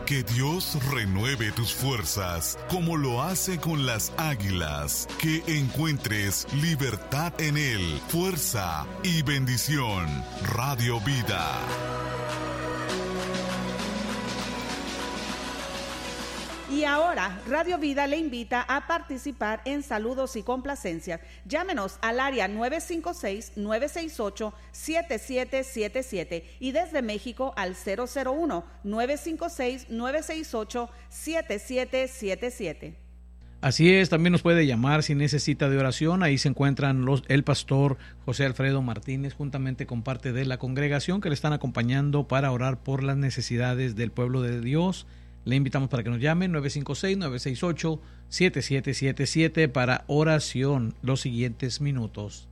Que Dios renueve tus fuerzas, como lo hace con las águilas. Que encuentres libertad en Él, fuerza y bendición. Radio Vida. Y ahora, Radio Vida le invita a participar en saludos y complacencias. Llámenos al área 956-968-7777 y desde México al 001-956-968-7777. Así es, también nos puede llamar si necesita de oración. Ahí se encuentran el pastor José Alfredo Martínez juntamente con parte de la congregación que le están acompañando para orar por las necesidades del pueblo de Dios. Le invitamos para que nos llamen 956-968-7777 para oración los siguientes minutos.